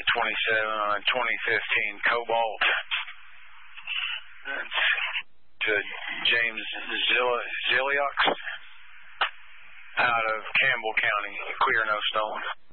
27 on a 2015 Cobalt. That's to James Ziliox out of Campbell County, Clear No Stone.